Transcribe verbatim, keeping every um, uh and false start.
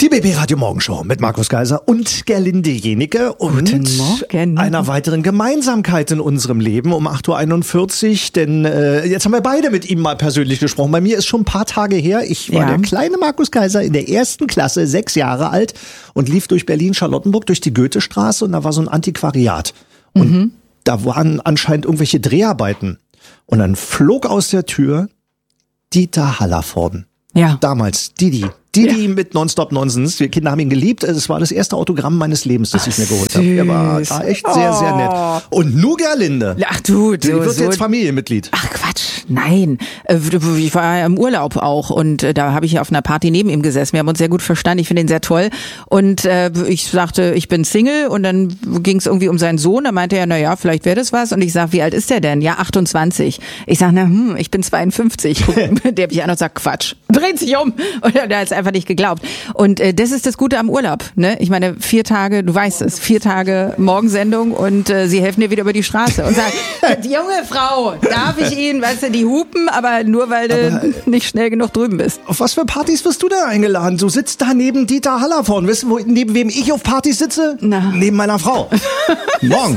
Die B B-Radio Morgenshow mit Markus Geiser und Gerlinde Jenike und Guten Morgen. einer weiteren Gemeinsamkeit in unserem Leben um acht Uhr einundvierzig, denn äh, jetzt haben wir beide mit ihm mal persönlich gesprochen. Bei mir ist schon ein paar Tage her, ich war Ja. der kleine Markus Geiser in der ersten Klasse, sechs Jahre alt und lief durch Berlin-Charlottenburg durch die Goethestraße und da war so ein Antiquariat. Und mhm. da waren anscheinend irgendwelche Dreharbeiten und dann flog aus der Tür Dieter Hallervorden. Ja. Damals, Didi. Didi Ja. mit Nonstop Nonsense. Wir Kinder haben ihn geliebt. Es war das erste Autogramm meines Lebens, das ich mir geholt habe. Er war da echt sehr, sehr nett. Und nu Gerlinde. Ach du, Sie du wird so jetzt Familienmitglied. Ach Quatsch, nein. Äh, Ich war ja im Urlaub auch und äh, da habe ich ja auf einer Party neben ihm gesessen. Wir haben uns sehr gut verstanden, ich finde ihn sehr toll. Und äh, ich sagte, ich bin Single und dann ging es irgendwie um seinen Sohn. Da meinte er, na ja, vielleicht wäre das was. Und ich sag, wie alt ist der denn? Ja, achtundzwanzig. Ich sag, na hm, ich bin zweiundfünfzig. Der hat mich an und sagt, Quatsch. Dreht sich um. Und er hat es einfach nicht geglaubt. Und äh, das ist das Gute am Urlaub. Ne? Ich meine, vier Tage, du weißt es, vier Tage Morgensendung und äh, sie helfen dir wieder über die Straße und sagen, junge Frau, darf ich Ihnen, weißt du, die hupen, aber nur weil du Aber, nicht schnell genug drüben bist. Auf was für Partys wirst du denn eingeladen? Du sitzt da neben Dieter Hallervorden. Wissen, wo, neben wem ich auf Partys sitze? Na. Neben meiner Frau. Morgen.